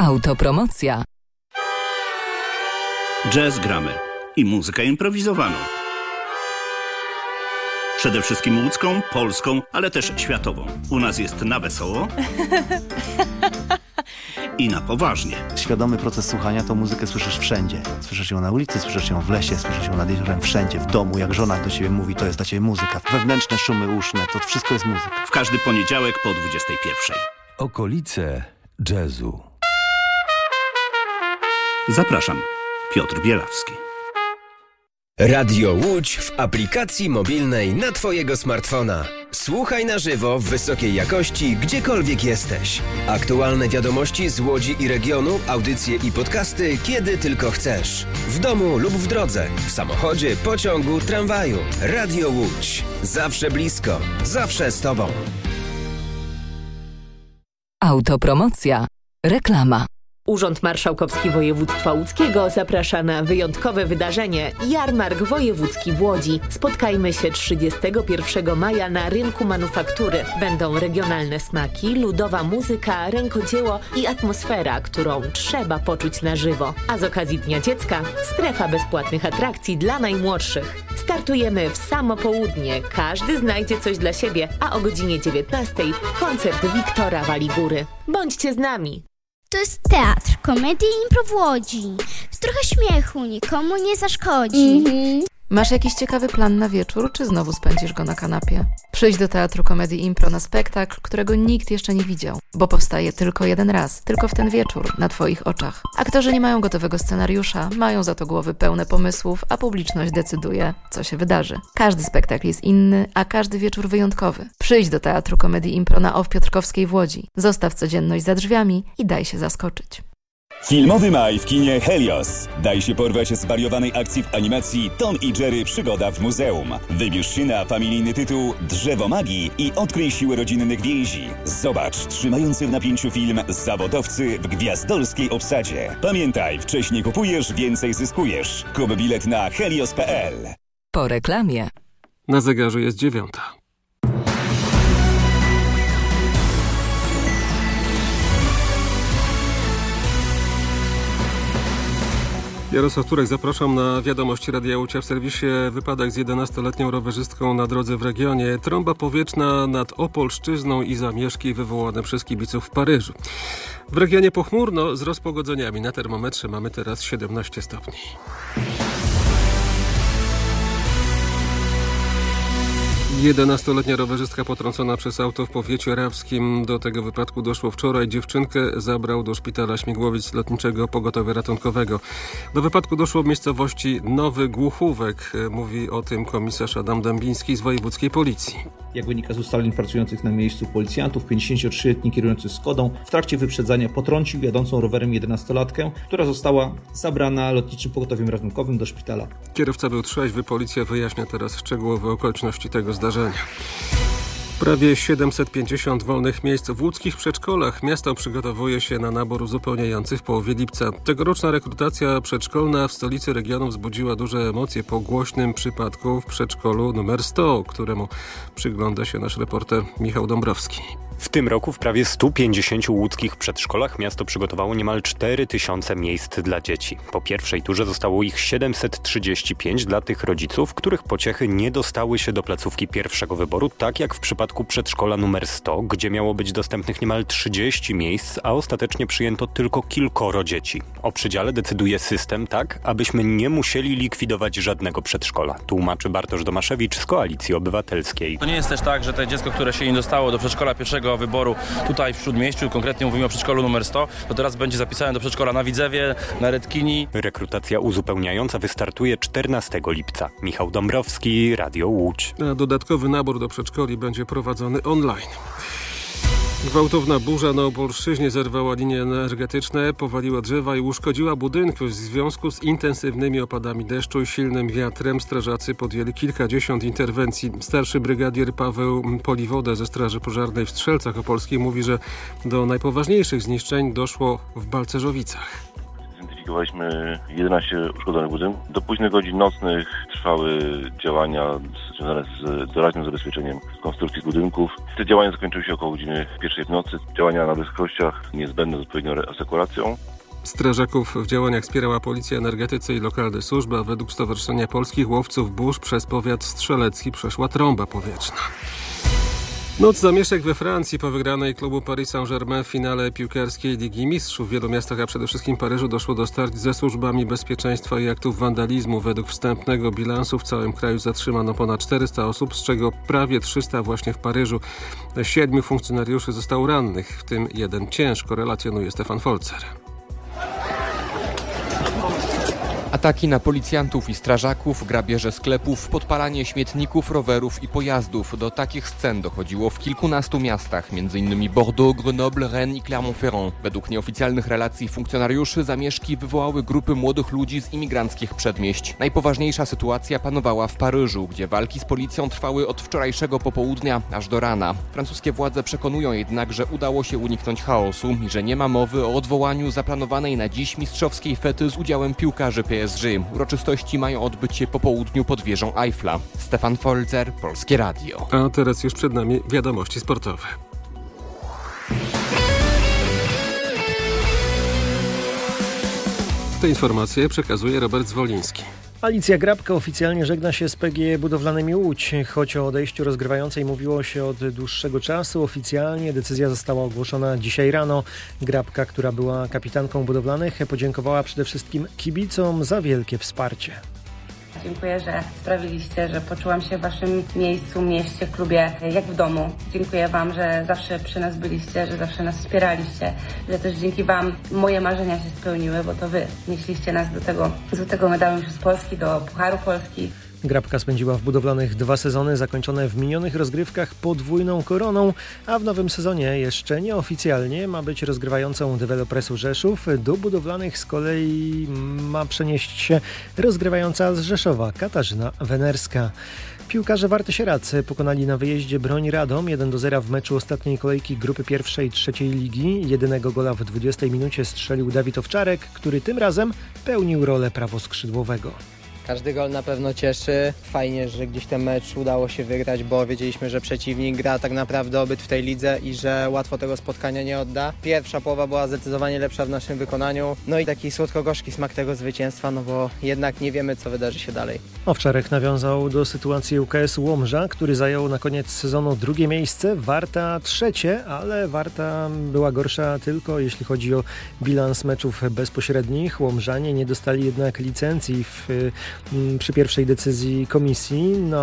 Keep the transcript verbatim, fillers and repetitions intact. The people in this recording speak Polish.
Autopromocja. Jazz gramy i muzykę improwizowaną. Przede wszystkim łódzką, polską, ale też światową. U nas jest na wesoło i na poważnie. Świadomy proces słuchania to muzykę słyszysz wszędzie. Słyszysz ją na ulicy, słyszysz ją w lesie, słyszysz ją nad jeziorem, wszędzie, w domu. Jak żona do ciebie mówi, to jest dla ciebie muzyka. Wewnętrzne szumy uszne, to wszystko jest muzyka. W każdy poniedziałek po dwudziestej pierwszej. Okolice jazzu. Zapraszam, Piotr Bielawski. Radio Łódź w aplikacji mobilnej na twojego smartfona. Słuchaj na żywo w wysokiej jakości, gdziekolwiek jesteś. Aktualne wiadomości z Łodzi i regionu, audycje i podcasty, kiedy tylko chcesz. W domu lub w drodze, w samochodzie, pociągu, tramwaju. Radio Łódź. Zawsze blisko, zawsze z tobą. Autopromocja. Reklama. Urząd Marszałkowski Województwa Łódzkiego zaprasza na wyjątkowe wydarzenie Jarmark Wojewódzki w Łodzi. Spotkajmy się trzydziestego pierwszego maja na rynku manufaktury. Będą regionalne smaki, ludowa muzyka, rękodzieło i atmosfera, którą trzeba poczuć na żywo. A z okazji Dnia Dziecka strefa bezpłatnych atrakcji dla najmłodszych. Startujemy w samo południe. Każdy znajdzie coś dla siebie, a o godzinie dziewiętnastej koncert Wiktora Waligury. Bądźcie z nami! To jest teatr, komedii i impro w Łodzi. Trochę śmiechu nikomu nie zaszkodzi. Mm-hmm. Masz jakiś ciekawy plan na wieczór, czy znowu spędzisz go na kanapie? Przyjdź do Teatru Komedii Impro na spektakl, którego nikt jeszcze nie widział, bo powstaje tylko jeden raz, tylko w ten wieczór, na twoich oczach. Aktorzy nie mają gotowego scenariusza, mają za to głowy pełne pomysłów, a publiczność decyduje, co się wydarzy. Każdy spektakl jest inny, a każdy wieczór wyjątkowy. Przyjdź do Teatru Komedii Impro na O W Piotrkowskiej w Łodzi. Zostaw codzienność za drzwiami i daj się zaskoczyć. Filmowy maj w kinie Helios. Daj się porwać z wariowanej akcji w animacji Tom i Jerry Przygoda w muzeum. Wybierz się na familijny tytuł Drzewo Magii i odkryj siłę rodzinnych więzi. Zobacz trzymający w napięciu film Zawodowcy w gwiazdorskiej obsadzie. Pamiętaj, wcześniej kupujesz, więcej zyskujesz. Kup bilet na helios kropka p l. Po reklamie. Na zegarze jest dziewiąta. Jarosław Turek, zapraszam na wiadomości Radia Łódź. W serwisie wypadek z jedenastoletnią rowerzystką na drodze w regionie. Trąba powietrzna nad Opolszczyzną i zamieszki wywołane przez kibiców w Paryżu. W regionie pochmurno z rozpogodzeniami. Na termometrze mamy teraz siedemnaście stopni. jedenastoletnia rowerzystka potrącona przez auto w powiecie rawskim. Do tego wypadku doszło wczoraj. Dziewczynkę zabrał do szpitala Śmigłowic Lotniczego Pogotowia Ratunkowego. Do wypadku doszło w miejscowości Nowy Głuchówek. Mówi o tym komisarz Adam Dębiński z wojewódzkiej policji. Jak wynika z ustaleń pracujących na miejscu policjantów, pięćdziesięciotrzyletni kierujący Skodą w trakcie wyprzedzania potrącił jadącą rowerem jedenastolatkę, która została zabrana Lotniczym Pogotowiem Ratunkowym do szpitala. Kierowca był trzeźwy. Policja wyjaśnia teraz szczegółowe okoliczności tego zdarzenia. Prawie siedemset pięćdziesiąt wolnych miejsc w łódzkich przedszkolach. Miasto przygotowuje się na nabór uzupełniający w połowie lipca. Tegoroczna rekrutacja przedszkolna w stolicy regionu wzbudziła duże emocje po głośnym przypadku w przedszkolu numer sto, któremu przygląda się nasz reporter Michał Dąbrowski. W tym roku w prawie stu pięćdziesięciu łódzkich przedszkolach miasto przygotowało niemal cztery tysiące miejsc dla dzieci. Po pierwszej turze zostało ich siedemset trzydzieści pięć dla tych rodziców, których pociechy nie dostały się do placówki pierwszego wyboru, tak jak w przypadku przedszkola numer sto, gdzie miało być dostępnych niemal trzydzieści miejsc, a ostatecznie przyjęto tylko kilkoro dzieci. O przydziale decyduje system tak, abyśmy nie musieli likwidować żadnego przedszkola, tłumaczy Bartosz Domaszewicz z Koalicji Obywatelskiej. To nie jest też tak, że to dziecko, które się nie dostało do przedszkola pierwszego wyboru tutaj w Śródmieściu, konkretnie mówimy o przedszkolu numer sto, to teraz będzie zapisane do przedszkola na Widzewie, na Redkini. Rekrutacja uzupełniająca wystartuje czternastego lipca. Michał Dąbrowski, Radio Łódź. A dodatkowy nabór do przedszkoli będzie prowadzony online. Gwałtowna burza na Opolszczyźnie zerwała linie energetyczne, powaliła drzewa i uszkodziła budynki. W związku z intensywnymi opadami deszczu i silnym wiatrem strażacy podjęli kilkadziesiąt interwencji. Starszy brygadier Paweł Poliwoda ze Straży Pożarnej w Strzelcach Opolskich mówi, że do najpoważniejszych zniszczeń doszło w Balcerzowicach. zidentyfikowaliśmy jedenaście uszkodzonych budynków. Do późnych godzin nocnych trwały działania związane z doraźnym zabezpieczeniem konstrukcji budynków. Te działania zakończyły się około godziny pierwszej w nocy. Działania na wysokościach niezbędne z odpowiednią asekuracją. Strażaków w działaniach wspierała Policja, energetycy i lokalne służby, a według Stowarzyszenia Polskich Łowców Burz przez powiat strzelecki przeszła trąba powietrzna. Noc zamieszek we Francji po wygranej klubu Paris Saint-Germain w finale piłkarskiej Ligi Mistrzów. W wielu miastach, a przede wszystkim Paryżu, doszło do starć ze służbami bezpieczeństwa i aktów wandalizmu. Według wstępnego bilansu w całym kraju zatrzymano ponad czterysta osób, z czego prawie trzysta właśnie w Paryżu. Siedmiu funkcjonariuszy zostało rannych, w tym jeden ciężko, relacjonuje Stefan Folzer. Ataki na policjantów i strażaków, grabieże sklepów, podpalanie śmietników, rowerów i pojazdów. Do takich scen dochodziło w kilkunastu miastach, m.in. Bordeaux, Grenoble, Rennes i Clermont-Ferrand. Według nieoficjalnych relacji funkcjonariuszy zamieszki wywołały grupy młodych ludzi z imigranckich przedmieść. Najpoważniejsza sytuacja panowała w Paryżu, gdzie walki z policją trwały od wczorajszego popołudnia aż do rana. Francuskie władze przekonują jednak, że udało się uniknąć chaosu i że nie ma mowy o odwołaniu zaplanowanej na dziś mistrzowskiej fety z udziałem piłkarzy P S G. Uroczystości mają odbyć się po południu pod wieżą Eiffla. Stefan Folzer, Polskie Radio. A teraz już przed nami wiadomości sportowe. Te informacje przekazuje Robert Zwoliński. Alicja Grabka oficjalnie żegna się z P G E Budowlanymi Łódź. Choć o odejściu rozgrywającej mówiło się od dłuższego czasu, oficjalnie decyzja została ogłoszona dzisiaj rano. Grabka, która była kapitanką budowlanych, podziękowała przede wszystkim kibicom za wielkie wsparcie. Dziękuję, że sprawiliście, że poczułam się w waszym miejscu, mieście, klubie jak w domu. Dziękuję wam, że zawsze przy nas byliście, że zawsze nas wspieraliście, że też dzięki wam moje marzenia się spełniły, bo to wy nieśliście nas do tego złotego medalu z Polski, do Pucharu Polski. Grabka spędziła w budowlanych dwa sezony, zakończone w minionych rozgrywkach podwójną koroną, a w nowym sezonie jeszcze nieoficjalnie ma być rozgrywającą Dewelopresu Rzeszów. Do budowlanych z kolei ma przenieść się rozgrywająca z Rzeszowa Katarzyna Wenerska. Piłkarze Warty Sieradz pokonali na wyjeździe Broń Radom jeden do zera w meczu ostatniej kolejki grupy pierwszej trzeciej ligi. Jedynego gola w dwudziestej minucie strzelił Dawid Owczarek, który tym razem pełnił rolę prawoskrzydłowego. Każdy gol na pewno cieszy. Fajnie, że gdzieś ten mecz udało się wygrać, bo wiedzieliśmy, że przeciwnik gra tak naprawdę obyt w tej lidze i że łatwo tego spotkania nie odda. Pierwsza połowa była zdecydowanie lepsza w naszym wykonaniu. No i taki słodko-gorzki smak tego zwycięstwa, no bo jednak nie wiemy, co wydarzy się dalej. Owczarek nawiązał do sytuacji U K S Łomża, który zajął na koniec sezonu drugie miejsce, Warta trzecie, ale Warta była gorsza tylko jeśli chodzi o bilans meczów bezpośrednich. Łomżanie nie dostali jednak licencji w przy pierwszej decyzji komisji. No